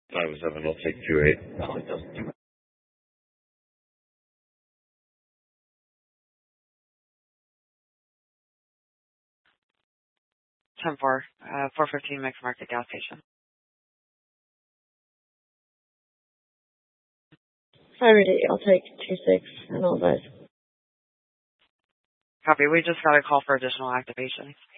507 will take 28. No, it doesn't do it. 10-4, 415 Mixed Market gas station. 580, I'll take 26 and all those. Copy. We just got a call for additional activation.